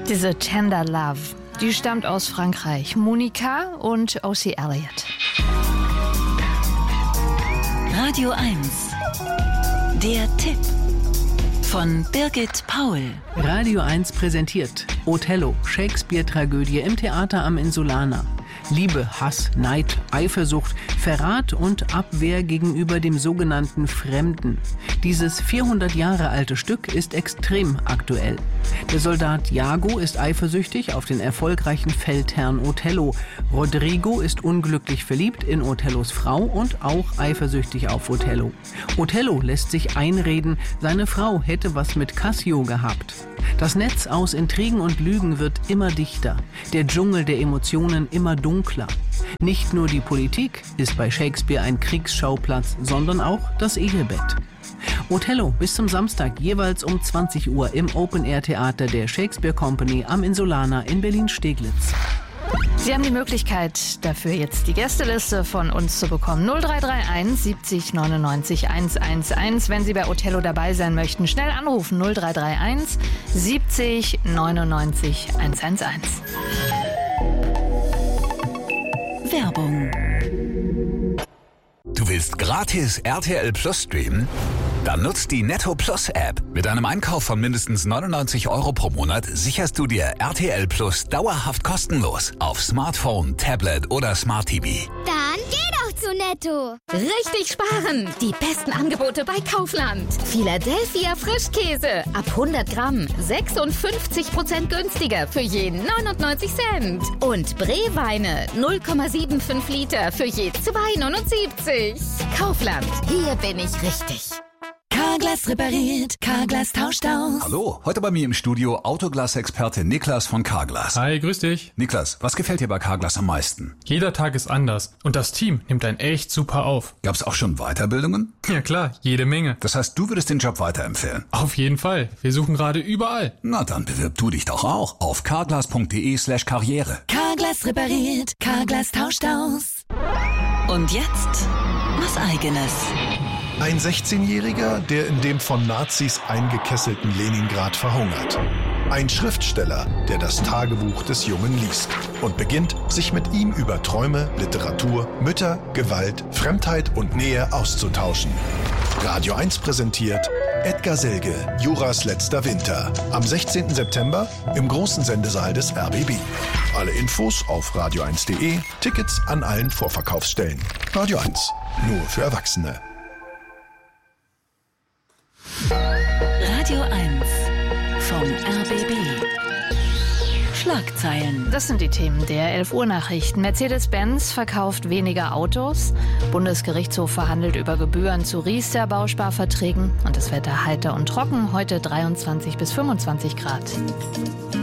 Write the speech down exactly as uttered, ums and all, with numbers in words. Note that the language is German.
Diese Tender Love, die stammt aus Frankreich. Monica und O C Elliott. Radio eins. Der Tipp von Birgit Paul. Radio eins präsentiert Othello, Shakespeare-Tragödie im Theater am Insulaner. Liebe, Hass, Neid, Eifersucht, Verrat und Abwehr gegenüber dem sogenannten Fremden. Dieses vierhundert Jahre alte Stück ist extrem aktuell. Der Soldat Iago ist eifersüchtig auf den erfolgreichen Feldherrn Othello. Rodrigo ist unglücklich verliebt in Othellos Frau und auch eifersüchtig auf Othello. Othello lässt sich einreden, seine Frau hätte was mit Cassio gehabt. Das Netz aus Intrigen und Lügen wird immer dichter, der Dschungel der Emotionen immer dunkler. Nicht nur die Politik ist bei Shakespeare ein Kriegsschauplatz, sondern auch das Ehebett. Othello bis zum Samstag jeweils um zwanzig Uhr im Open-Air-Theater der Shakespeare Company am Insulaner in Berlin-Steglitz. Sie haben die Möglichkeit, dafür jetzt die Gästeliste von uns zu bekommen. null drei drei eins siebzig neunundneunzig hundertelf. Wenn Sie bei Othello dabei sein möchten, schnell anrufen. null drei drei eins siebzig neunundneunzig hundertelf. Werbung. Du willst gratis R T L Plus streamen? Dann nutzt die Netto Plus App. Mit einem Einkauf von mindestens neunundneunzig Euro pro Monat sicherst du dir R T L Plus dauerhaft kostenlos auf Smartphone, Tablet oder Smart T V. Dann geh doch zu Netto. Richtig sparen! Die besten Angebote bei Kaufland. Philadelphia Frischkäse ab hundert Gramm sechsundfünfzig Prozent günstiger für je neunundneunzig Cent. Und Breweine null Komma fünfundsiebzig Liter für je zwei neunundsiebzig. Kaufland, hier bin ich richtig. Carglass repariert, Carglass tauscht aus. Hallo, heute bei mir im Studio Autoglas-Experte Niklas von Carglass. Hi, grüß dich. Niklas, was gefällt dir bei Carglass am meisten? Jeder Tag ist anders und das Team nimmt einen echt super auf. Gab's auch schon Weiterbildungen? Ja klar, jede Menge. Das heißt, du würdest den Job weiterempfehlen? Auf jeden Fall. Wir suchen gerade überall. Na, dann bewirb du dich doch auch auf carglass.de slash karriere. Carglass repariert, Carglass tauscht aus. Und jetzt was Eigenes. Ein sechzehnjähriger, der in dem von Nazis eingekesselten Leningrad verhungert. Ein Schriftsteller, der das Tagebuch des Jungen liest und beginnt, sich mit ihm über Träume, Literatur, Mütter, Gewalt, Fremdheit und Nähe auszutauschen. Radio eins präsentiert Edgar Selge, Juras letzter Winter. Am sechzehnten September im großen Sendesaal des R B B. Alle Infos auf radio eins punkt de, Tickets an allen Vorverkaufsstellen. Radio eins, nur für Erwachsene. Radio eins vom R B B. Schlagzeilen. Das sind die Themen der elf Uhr Nachrichten. Mercedes-Benz verkauft weniger Autos. Bundesgerichtshof verhandelt über Gebühren zu Riester-Bausparverträgen. Und das Wetter heiter und trocken. Heute dreiundzwanzig bis fünfundzwanzig Grad.